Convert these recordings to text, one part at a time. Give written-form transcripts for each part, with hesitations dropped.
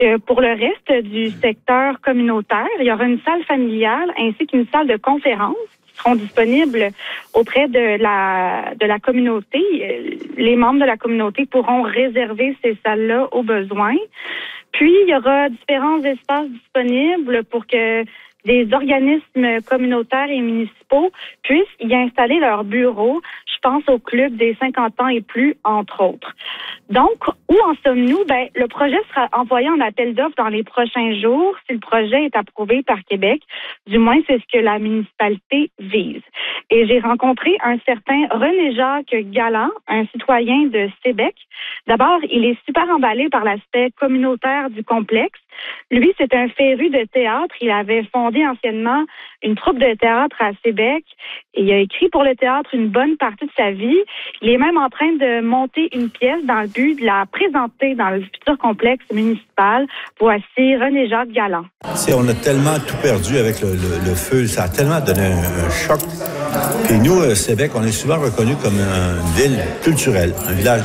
Pour le reste du secteur communautaire, il y aura une salle familiale ainsi qu'une salle de conférence qui seront disponibles auprès de la communauté. Les membres de la communauté pourront réserver ces salles-là au besoin. Puis, il y aura différents espaces disponibles pour que des organismes communautaires et municipaux puissent y installer leurs bureaux. Je pense au club des 50 ans et plus, entre autres. Donc, où en sommes-nous? Ben, le projet sera envoyé en appel d'offres dans les prochains jours si le projet est approuvé par Québec. Du moins, c'est ce que la municipalité vise. Et j'ai rencontré un certain René-Jacques Galland, un citoyen de Sébec. D'abord, il est super emballé par l'aspect communautaire du complexe. Lui, c'est un féru de théâtre. Il avait fondé anciennement une troupe de théâtre à Sébec et il a écrit pour le théâtre une bonne partie de sa vie. Il est même en train de monter une pièce dans le but de la présenter dans le futur complexe municipal. Voici René-Jacques Galland. On a tellement tout perdu avec le feu. Ça a tellement donné un choc. Puis nous, Sébec, on est souvent reconnu comme une ville culturelle, un village,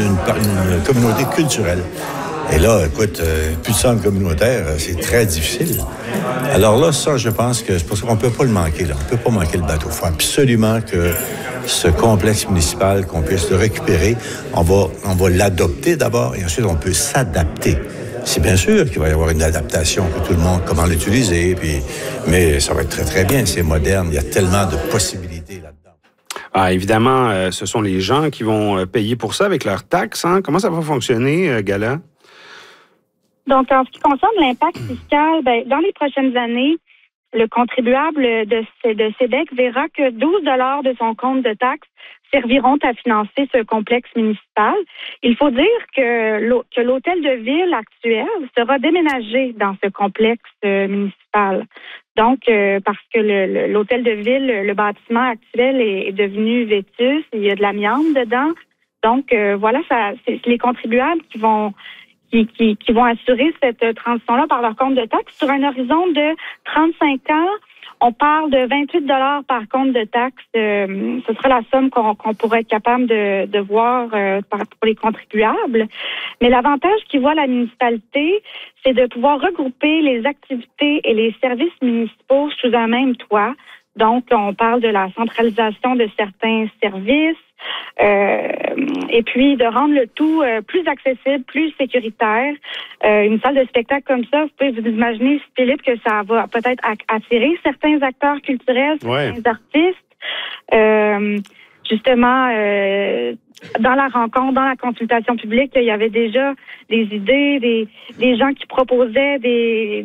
une communauté culturelle. Et là, écoute, plus de centre communautaire, c'est très difficile. Alors là, ça, je pense que c'est pour ça qu'on ne peut pas le manquer. Là. On ne peut pas manquer le bateau. Il faut absolument que ce complexe municipal, qu'on puisse le récupérer. On va l'adopter d'abord et ensuite on peut s'adapter. C'est bien sûr qu'il va y avoir une adaptation pour tout le monde, comment l'utiliser, mais ça va être très, très bien. C'est moderne. Il y a tellement de possibilités là-dedans. Ah, évidemment, ce sont les gens qui vont payer pour ça avec leurs taxes. Hein? Comment ça va fonctionner, Galland? Donc, en ce qui concerne l'impact fiscal, dans les prochaines années, le contribuable de Sébec verra que 12 $ de son compte de taxes serviront à financer ce complexe municipal. Il faut dire que l'hôtel de ville actuel sera déménagé dans ce complexe municipal. Donc, parce que l'hôtel de ville, le bâtiment actuel est devenu vétus, il y a de l'amiante dedans. Donc, voilà, c'est les contribuables qui vont assurer cette transition-là par leur compte de taxes. Sur un horizon de 35 ans, on parle de 28 $ par compte de taxes. Ce sera la somme qu'on pourrait être capable de voir pour les contribuables. Mais l'avantage qu'y voit la municipalité, c'est de pouvoir regrouper les activités et les services municipaux sous un même toit. Donc, on parle de la centralisation de certains services, et puis de rendre le tout plus accessible, plus sécuritaire. Une salle de spectacle comme ça, vous pouvez vous imaginer, Philippe, que ça va peut-être attirer certains acteurs culturels, certains artistes. Justement, dans la rencontre, dans la consultation publique, il y avait déjà des idées, des gens qui proposaient des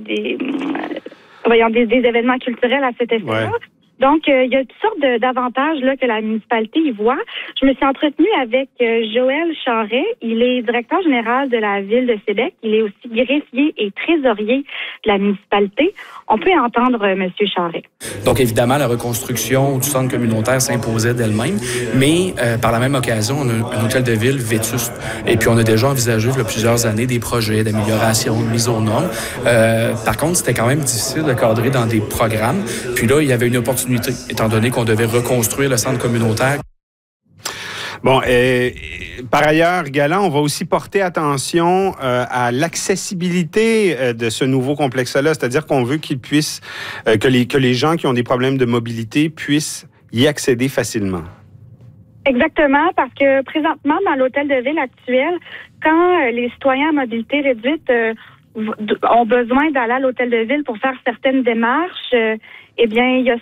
événements culturels à cet effet-là. Ouais. Donc, il y a toutes sortes d'avantages là que la municipalité y voit. Je me suis entretenue avec Joël Charret. Il est directeur général de la ville de Sébec. Il est aussi greffier et trésorier de la municipalité. On peut entendre M. Charret. Donc, évidemment, la reconstruction du centre communautaire s'imposait d'elle-même, mais par la même occasion, on a un hôtel de ville vétuste. Et puis, on a déjà envisagé, il y a plusieurs années, des projets d'amélioration, de mise aux normes. Par contre, c'était quand même difficile de cadrer dans des programmes. Puis là, il y avait une opportunité, étant donné qu'on devait reconstruire le centre communautaire. Bon, par ailleurs, Galland, on va aussi porter attention à l'accessibilité de ce nouveau complexe-là, c'est-à-dire qu'on veut qu'il puisse, que les gens qui ont des problèmes de mobilité puissent y accéder facilement. Exactement, parce que présentement, dans l'hôtel de ville actuel, quand les citoyens à mobilité réduite ont besoin d'aller à l'hôtel de ville pour faire certaines démarches, eh bien, il y a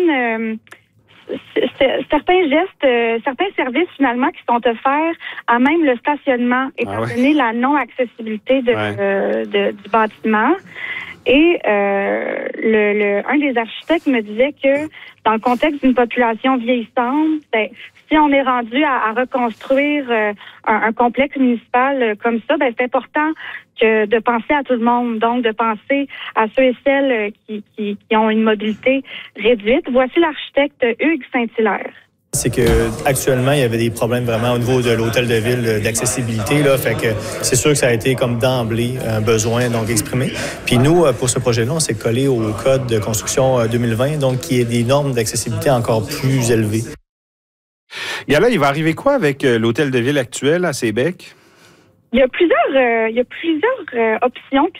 certains gestes, certains services finalement qui sont offerts à même le stationnement, étant donné la non-accessibilité du bâtiment. Et un des architectes me disait que dans le contexte d'une population vieillissante, si on est rendu à reconstruire un complexe municipal comme ça, c'est important de penser à tout le monde, donc de penser à ceux et celles qui ont une mobilité réduite. Voici l'architecte Hugues Saint-Hilaire. C'est que actuellement il y avait des problèmes vraiment au niveau de l'hôtel de ville d'accessibilité là, fait que c'est sûr que ça a été comme d'emblée un besoin donc exprimé. Puis nous pour ce projet-là, on s'est collé au code de construction 2020 donc qui est des normes d'accessibilité encore plus élevées. Là, il va arriver quoi avec l'hôtel de ville actuel à Sébec? Il y a plusieurs options qui